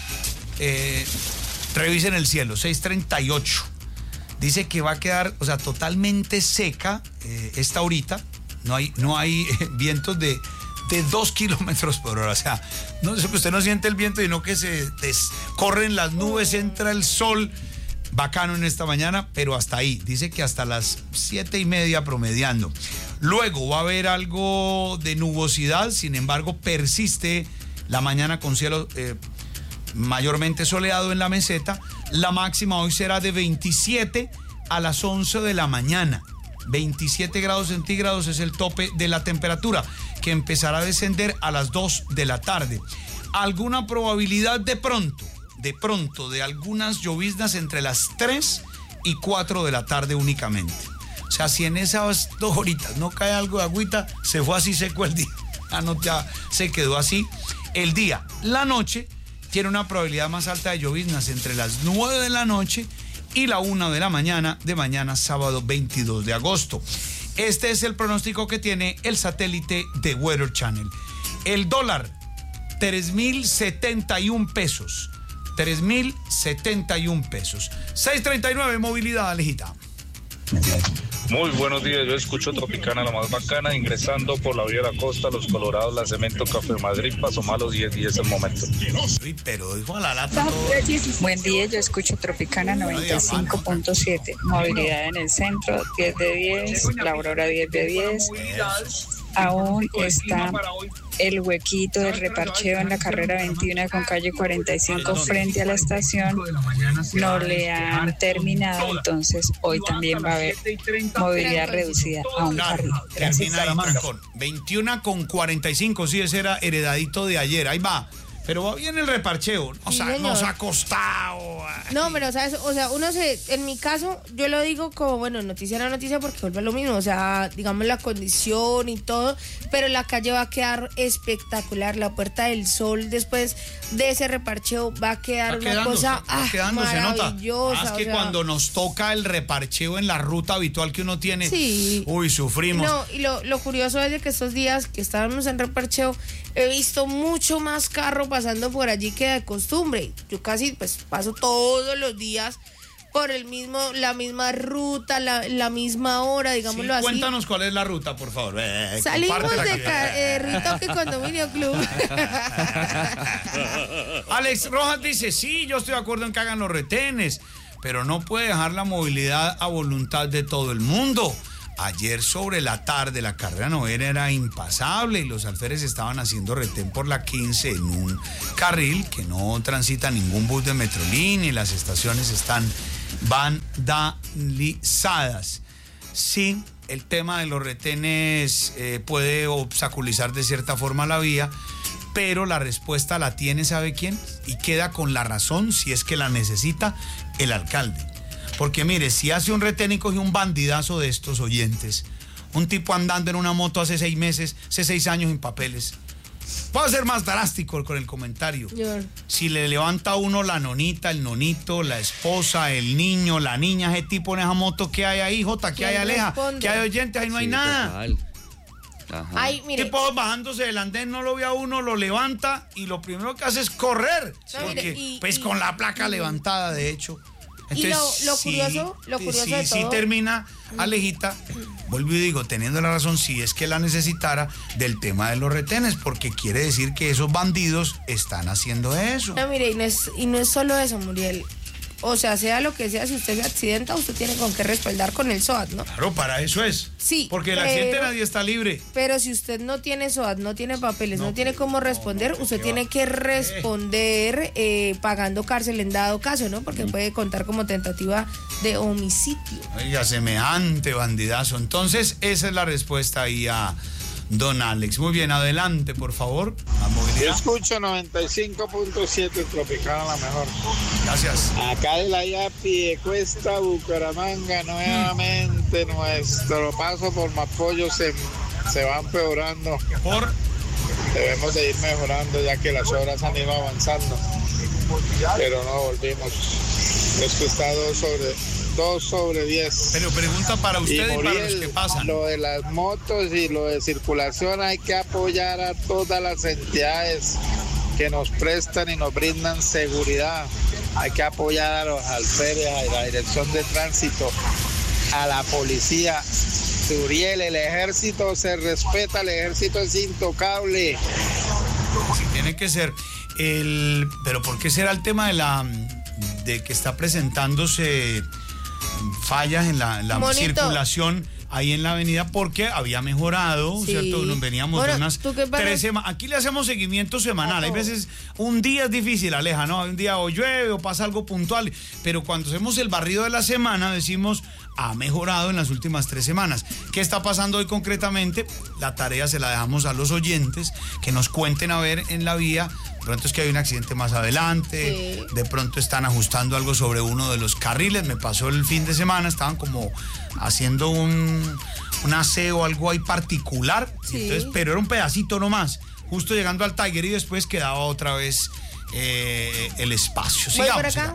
revisen el cielo. 6:38. Dice que va a quedar, o sea, totalmente seca esta horita. No hay vientos de 2 kilómetros por hora. O sea, no es que usted no siente el viento, sino que se corren las nubes, entra el sol. Bacano en esta mañana, pero hasta ahí. Dice que hasta las 7:30 promediando. Luego va a haber algo de nubosidad, sin embargo, persiste la mañana con cielo mayormente soleado en la meseta. La máxima hoy será de 27 a las 11 de la mañana. 27 grados centígrados es el tope de la temperatura, que empezará a descender a las 2 de la tarde. Alguna probabilidad de pronto de algunas lloviznas entre las 3 y 4 de la tarde únicamente. O sea, si en esas 2 horitas no cae algo de agüita, se fue así seco el día. Ya se quedó así el día. La noche tiene una probabilidad más alta de lloviznas entre las 9 de la noche y la 1 de la mañana de mañana sábado 22 de agosto. Este es el pronóstico que tiene el satélite de Weather Channel. El dólar, 3.071 pesos. 3.071 pesos. 6:39, movilidad, Alejita. Muy buenos días, yo escucho Tropicana, la más bacana, ingresando por la vía de la costa, Los Colorados, La Cemento, Café Madrid, Paso Malos, 10 es el momento. Sí, pero dijo a la lata todo. Buen día, yo escucho Tropicana 95.7, movilidad en el centro, 10 de 10, La Aurora 10 de 10. Aún está el huequito del reparcheo en la carrera 21 con calle 45 frente a la estación. No le han terminado, entonces hoy también va a haber movilidad reducida a un carril. Termina ahí, trancón. 21 con 45, sí, ese era heredadito de ayer. Ahí va. Pero va bien el reparcheo. O sea, señor. nos ha costado. No, pero, ¿sabes? O sea, en mi caso, yo lo digo como, bueno, noticia era noticia porque vuelve a lo mismo. O sea, digamos la condición y todo, pero la calle va a quedar espectacular. La Puerta del Sol, después de ese reparcheo, va a quedar una cosa se nota. maravillosa. Más que cuando nos toca el reparcheo en la ruta habitual que uno tiene, sí. Uy, sufrimos. No, y lo curioso es de que estos días que estábamos en reparcheo, he visto mucho más carro pasando por allí que de costumbre. Yo casi pues paso todos los días por la misma ruta, la misma hora, digámoslo así. Cuéntanos cuál es la ruta, por favor. Salimos de Ritoque Condominio Club. Alex Rojas dice, sí, yo estoy de acuerdo en que hagan los retenes, pero no puede dejar la movilidad a voluntad de todo el mundo. Ayer sobre la tarde la carrera novena era impasable y los alférez estaban haciendo retén por la 15 en un carril que no transita ningún bus de Metrolínea y las estaciones están vandalizadas. Sí, el tema de los retenes puede obstaculizar de cierta forma la vía, pero la respuesta la tiene, ¿sabe quién? Y queda con la razón, si es que la necesita, el alcalde. Porque mire, si hace un retén y coge un bandidazo de estos oyentes, un tipo andando en una moto hace 6 meses, hace 6 años sin papeles, puedo ser más drástico con el comentario. Si le levanta a uno la nonita, el nonito, la esposa, el niño, la niña, ese tipo en esa moto, ¿qué hay ahí, Jota? ¿Qué hay, Aleja? ¿Qué hay, oyentes? Ahí no hay nada. Ay, mire. Tipo bajándose del andén, no lo ve a uno, lo levanta y lo primero que hace es correr. No, porque, mire, pues con la placa levantada, de hecho. Entonces, y lo curioso de todo. Sí termina, Alejita, vuelvo y digo, teniendo la razón, si es que la necesitara, del tema de los retenes, porque quiere decir que esos bandidos están haciendo eso. No, mire, y no es solo eso, Muriel. O sea lo que sea, si usted se accidenta, usted tiene con qué respaldar con el SOAT, ¿no? Claro, para eso es. Sí. Porque el accidente nadie está libre. Pero si usted no tiene SOAT, no tiene papeles, no tiene cómo responder, usted tiene que responder pagando cárcel en dado caso, ¿no? Porque puede contar como tentativa de homicidio. Oiga, semejante bandidazo. Entonces, esa es la respuesta ahí a don Alex. Muy bien, adelante, por favor. A movilidad. Yo escucho 95.7 Tropicana, la mejor. Gracias. Acá de la IAPI de Cuesta, Bucaramanga, nuevamente nuestro paso por Mapollo se va empeorando. Debemos de ir mejorando ya que las horas han ido avanzando. Pero no volvimos. Esto está 2 sobre 10. Pero pregunta para usted y Muriel, para los que pasan. Lo de las motos y lo de circulación, hay que apoyar a todas las entidades que nos prestan y nos brindan seguridad. Hay que apoyar a los alférez, a la dirección de tránsito, a la policía. Uriel, el ejército se respeta, el ejército es intocable. Sí, tiene que ser. Pero ¿por qué será el tema de que está presentándose fallas en la circulación ahí en la avenida? Porque había mejorado, sí, ¿cierto? Nos veníamos de unas 3 semanas. Aquí le hacemos seguimiento semanal. Hay veces un día es difícil, Aleja, ¿no? Un día o llueve o pasa algo puntual. Pero cuando hacemos el barrido de la semana, decimos, ha mejorado en las últimas 3 semanas. ¿Qué está pasando hoy concretamente? La tarea se la dejamos a los oyentes, que nos cuenten a ver en la vía. De pronto es que hay un accidente más adelante, de pronto están ajustando algo sobre uno de los carriles. Me pasó el fin de semana, estaban como haciendo un aseo, algo ahí particular, entonces, pero era un pedacito nomás, justo llegando al Tiger y después quedaba otra vez el espacio. Sigamos, por acá.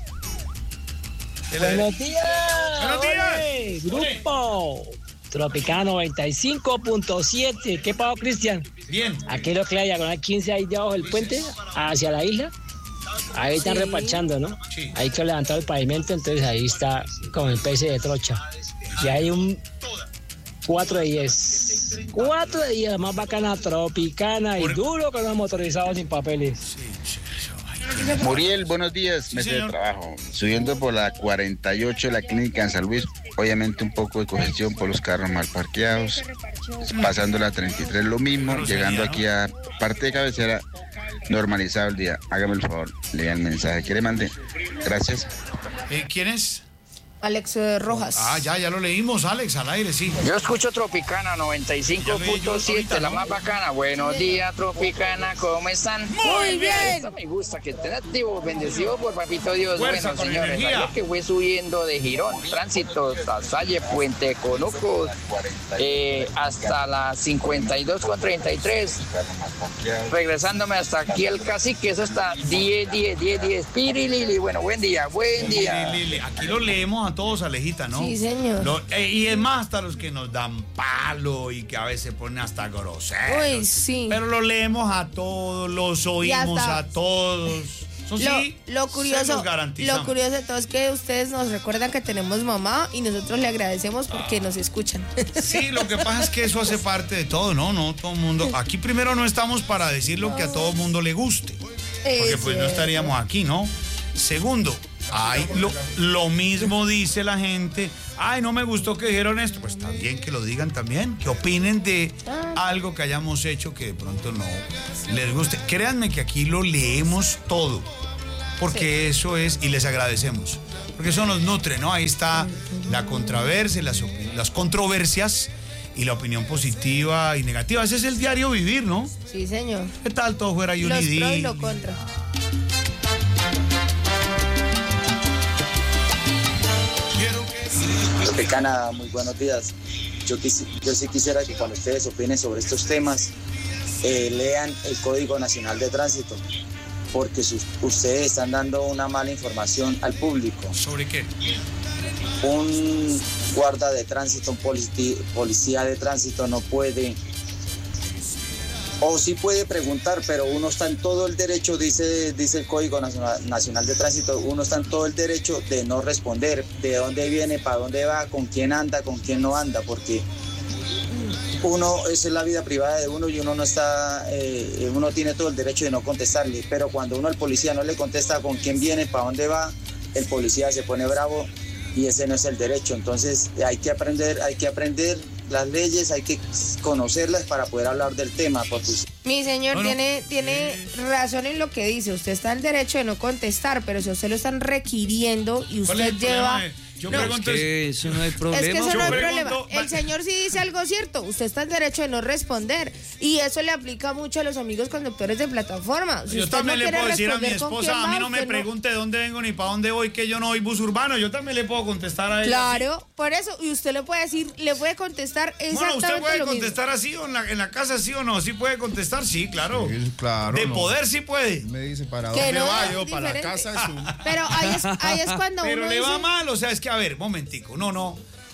Buenos días. Buenos días. Oye, grupo Tropicana 95.7. ¿Qué pasó, Cristian? Bien. Aquí lo que la diagonal 15 ahí debajo del puente hacia la isla. Ahí están reparchando, ¿no? Sí. Ahí que levantado el pavimento, entonces ahí está con el PC de trocha. Y hay un 4 de 10. 4 de 10, más bacana, Tropicana y duro con los motorizados sin papeles. Muriel, buenos días, Sí, meses de señor. trabajo. Subiendo por la 48 de la clínica en San Luis, obviamente un poco de congestión por los carros mal parqueados. Pasando la 33 lo mismo, llegando aquí a parte de cabecera, normalizado el día. Hágame el favor, lea el mensaje que le mandé. Gracias. ¿Quién es? Alex Rojas. Ya lo leímos, Alex, al aire, sí. Yo escucho Tropicana 95.7, la más bacana. Buenos días, Tropicana, ¿cómo están? Muy bien. Esto me gusta, que estén activos, bendecidos por Papito Dios. Fuerza, bueno, señores, lo que fue subiendo de Girón, Tránsito, Salle, Puente Conuco, hasta las 52:33, regresándome hasta aquí el Cacique, eso está 10. Pirilili, bueno, buen día. Aquí lo leemos a todos, Alejita, ¿no? Sí, señor. Y es más, hasta los que nos dan palo y que a veces ponen hasta groseros. Uy, sí. Pero lo leemos a todos, los oímos a todos. Eso sí, lo curioso de todo es que ustedes nos recuerdan que tenemos mamá y nosotros le agradecemos porque nos escuchan. Sí, lo que pasa es que eso hace parte de todo, no todo el mundo. Aquí primero no estamos para decir lo que a todo el mundo le guste, porque pues no estaríamos aquí, ¿no? Segundo, lo mismo dice la gente. No me gustó que dijeron esto. Pues está bien que lo digan también, que opinen de algo que hayamos hecho que de pronto no les guste. Créanme que aquí lo leemos todo, porque eso es, y les agradecemos, porque eso nos nutre, ¿no? Ahí está la controversia, las controversias y la opinión positiva y negativa. Ese es el diario vivir, ¿no? Sí, señor. ¿Qué tal todo fuera y los pro y lo contra? Tropicana, muy buenos días. Yo sí quisiera que cuando ustedes opinen sobre estos temas, lean el Código Nacional de Tránsito, porque ustedes están dando una mala información al público. ¿Sobre qué? Un guarda de tránsito, un policía de tránsito no puede, o sí puede preguntar, pero uno está en todo el derecho, dice el Código Nacional de Tránsito, uno está en todo el derecho de no responder de dónde viene, para dónde va, con quién anda, con quién no anda, porque esa es la vida privada de uno y uno no está, uno tiene todo el derecho de no contestarle, pero cuando uno al policía no le contesta con quién viene, para dónde va, el policía se pone bravo y ese no es el derecho. Entonces hay que aprender las leyes, hay que conocerlas para poder hablar del tema. Mi señor tiene razón en lo que dice. Usted está en el derecho de no contestar, pero si a usted lo están requiriendo y usted lleva... Yo pregunto, eso no hay problema. Es que eso no hay problema. El señor sí dice algo cierto. Usted está en derecho de no responder. Y eso le aplica mucho a los amigos conductores de plataforma. Si yo también no le puedo decir a mi responder esposa, a mí no me pregunte de dónde vengo ni para dónde voy, que yo no voy bus urbano. Yo también le puedo contestar a ella. Claro, así. por eso. Y usted le puede decir, le puede contestar exactamente lo mismo. Bueno, ¿usted puede contestar así o en la casa sí o no? ¿Sí puede contestar? Sí, claro. Sí, claro. De poder sí puede. Me dice, ¿para dónde va yo? Para la casa de su... Pero ahí es cuando pero uno le va dice... mal, o sea, es que, a ver, momentico. No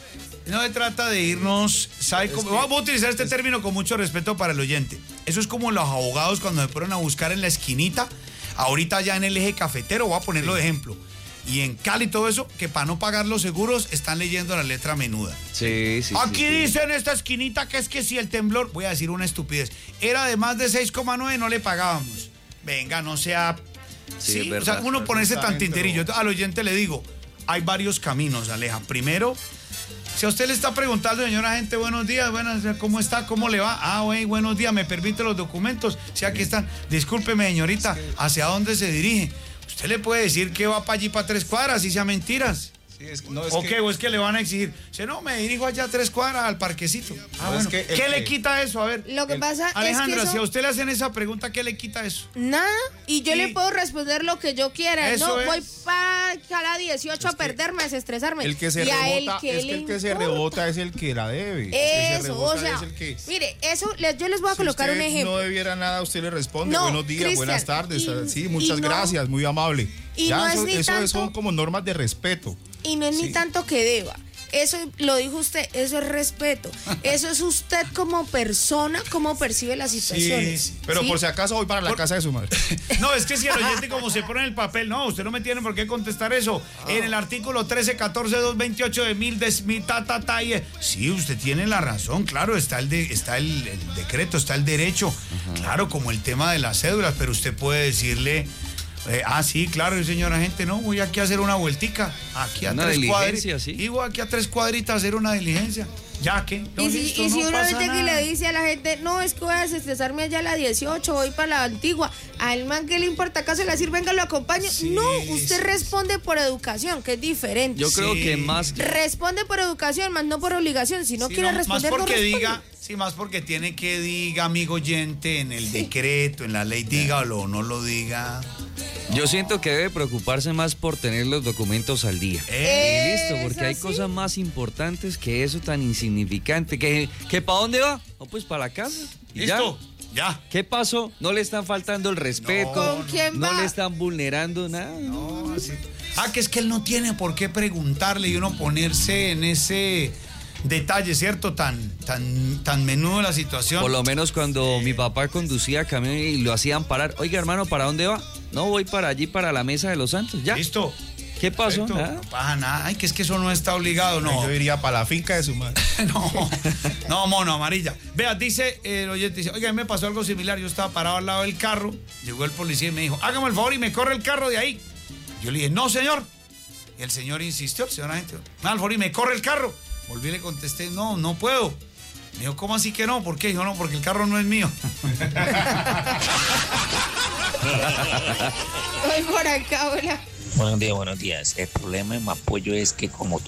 se trata de irnos, ¿sabe cómo? Vamos a utilizar este término con mucho respeto para el oyente. Eso es como los abogados cuando se ponen a buscar en la esquinita, ahorita ya en el eje cafetero, voy a ponerlo de ejemplo, y en Cali y todo eso, que para no pagar los seguros están leyendo la letra menuda. Sí. Aquí dice en esta esquinita que es que si el temblor, voy a decir una estupidez, era de más de 6,9 no le pagábamos. Venga, no sea... Sí, es o verdad. sea, uno ponerse tan tinterillo. Al oyente le digo, hay varios caminos, Aleja. Primero, si a usted le está preguntando, señora gente, buenos días, ¿cómo está? ¿Cómo le va? Buenos días, ¿me permite los documentos? Sí, aquí están. Discúlpeme, señorita, ¿hacia dónde se dirige? Usted le puede decir que va para allí, para 3 cuadras, y sea mentiras. Sí, o es que le van a exigir. No, me dirijo allá a 3 cuadras al parquecito. Bueno. ¿Qué le quita eso? A ver. Lo que pasa Alejandra, es que si a usted le hacen esa pregunta, ¿qué le quita eso? Nada, y yo le puedo responder lo que yo quiera. Eso voy para cada 18 a perderme, a desestresarme. El que se rebota, el que se rebota es el que la debe. Eso, o sea, mire, yo les voy a colocar un ejemplo. No debiera nada, usted le responde, no, buenos días, Cristian, buenas tardes, sí, muchas gracias, muy amable. Y ya, no eso son como normas de respeto. Y no es ni tanto que deba. Eso lo dijo usted, eso es respeto. Eso es usted como persona, cómo percibe las situaciones. Sí, pero por si acaso voy para la casa de su madre. No, es que si el oyente como se pone en el papel, no, usted no me tiene por qué contestar eso. En el artículo 13, 14, 228 de mil sí, usted tiene la razón, claro, está el decreto, está el derecho, claro, como el tema de las cédulas, pero usted puede decirle... sí, claro, señora gente, no, voy aquí a hacer una vueltica, aquí a 3 cuadritas, ¿sí? y voy aquí a 3 cuadritas a hacer una diligencia. Ya que. Y si uno llega y le dice a la gente, no, es que voy a desestresarme allá a la 18, voy para la antigua, al man que le importa, acaso le decir, venga, lo acompaño. No, usted responde por educación, que es diferente. Yo creo que más. Responde por educación, más no por obligación. Si no quiere responder, más porque no responde. diga. Sí, más porque tiene que diga, amigo oyente, en el decreto, en la ley, dígalo o no lo diga. Yo siento que debe preocuparse más por tener los documentos al día. Y listo, porque hay cosas más importantes que eso tan insignificante. ¿Que para dónde va? No, pues para la casa. ¿Y listo, ya. ¿Qué pasó? ¿No le están faltando el respeto? ¿Con quién va? ¿No le están vulnerando nada? No, así. Que es que él no tiene por qué preguntarle y uno ponerse en ese detalle, ¿cierto? Tan menudo la situación. Por lo menos cuando mi papá conducía camión y lo hacían parar. Oiga, hermano, ¿para dónde va? No, voy para allí, para la Mesa de los Santos. Ya. Listo. ¿Qué pasó? No pasa nada. Ay, que es que eso no está obligado, no. Yo iría para la finca de su madre. No, mono, amarilla. Vea, dice el oyente, dice, oiga, me pasó algo similar. Yo estaba parado al lado del carro, llegó el policía y me dijo, hágame el favor y me corre el carro de ahí. Yo le dije, no, señor. Y el señor insistió, el señor agente, no, al favor y me corre el carro. Volví y le contesté, no puedo. Me dijo, ¿cómo así que no? ¿Por qué? Dijo, no, porque el carro no es mío. Voy por acá, hola. Buenos días. El problema de Mapollo es que como